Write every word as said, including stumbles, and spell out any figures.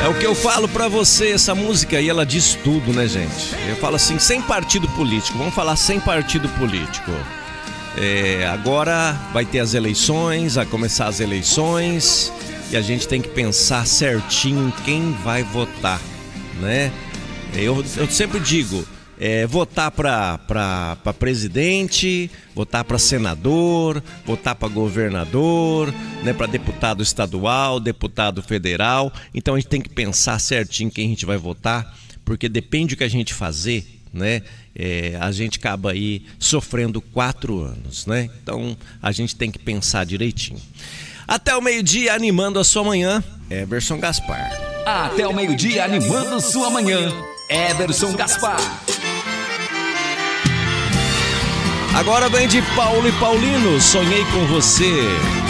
o que eu falo pra você, essa música aí, ela diz tudo, né, gente? Eu falo assim, sem partido político, vamos falar sem partido político. É, agora vai ter as eleições, vai começar as eleições e a gente tem que pensar certinho quem vai votar, né? Eu, eu sempre digo, é, votar para para presidente, votar para senador, votar para governador, né, para deputado estadual, deputado federal. Então a gente tem que pensar certinho quem a gente vai votar, porque depende do que a gente fazer, né? É, a gente acaba aí sofrendo quatro anos, né? Então a gente tem que pensar direitinho. Até o meio-dia, animando a sua manhã, Everson Gaspar. Até o meio-dia, animando sua manhã, Everson Gaspar. Agora vem de Paulo e Paulino, Sonhei com Você.